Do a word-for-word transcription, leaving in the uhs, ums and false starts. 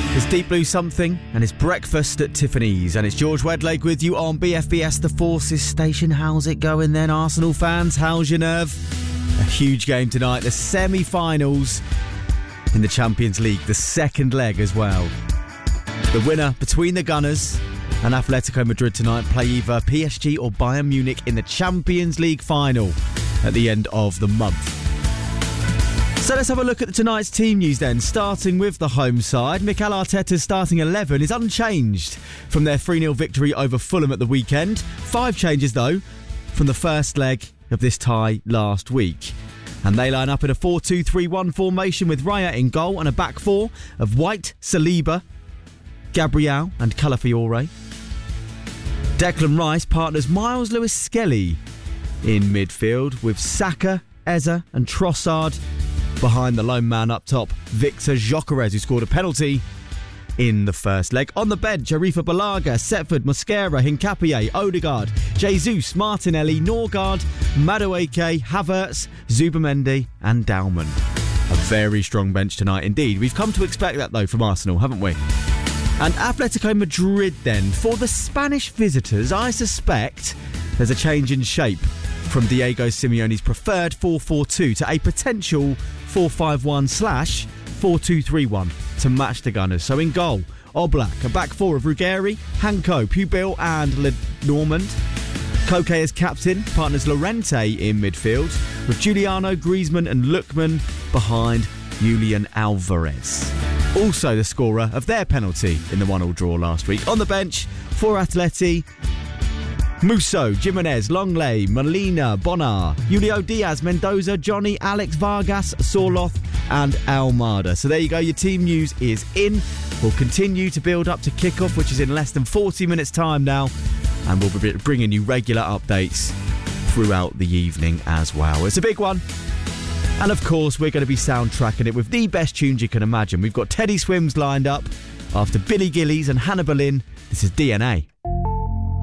It's Deep Blue Something and it's Breakfast at Tiffany's, and it's George Wedlake with you on B F B S The Forces station. How's it going then, Arsenal fans? How's your nerve? A huge game tonight, the semi-finals in the Champions League, the second leg as well. The winner between the Gunners and Atletico Madrid tonight play either P S G or Bayern Munich in the Champions League final at the end of the month. So let's have a look at tonight's team news then, starting with the home side. Mikel Arteta's starting eleven is unchanged from their three nil victory over Fulham at the weekend. Five changes though from the first leg of this tie last week. And they line up in a four two three one formation with Raya in goal and a back four of White, Saliba, Gabriel and Calafiore. Declan Rice partners Miles Lewis-Skelly in midfield with Saka, Eza and Trossard behind the lone man up top, Victor Gyökeres, who scored a penalty in the first leg. On the bench, Arifa Balaga, Setford, Mosquera, Hincapié, Odegaard, Jesus, Martinelli, Norgard, Madueke, Havertz, Zubimendi and Dalman. A very strong bench tonight indeed. We've come to expect that though from Arsenal, haven't we? And Atletico Madrid then. For the Spanish visitors, I suspect there's a change in shape from Diego Simeone's preferred four four two to a potential four five one slash four two three one to match the Gunners. So in goal, Oblak, a back four of Ruggeri, Hanko, Pubil and Lenormand. Koke as captain, partners Llorente in midfield with Giuliano, Griezmann and Lookman behind Julian Alvarez. Also the scorer of their penalty in the one all draw last week. On the bench for Atleti, Musso, Jimenez, Longley, Molina, Bonar, Julio Diaz, Mendoza, Johnny, Alex Vargas, Sorloth and Almada. So there you go, your team news is in. We'll continue to build up to kickoff, which is in less than forty minutes time now, and we'll be bringing you regular updates throughout the evening as well. It's a big one. And of course, we're going to be soundtracking it with the best tunes you can imagine. We've got Teddy Swims lined up after Billy Gillies and Hannah Boleyn. This is D N A.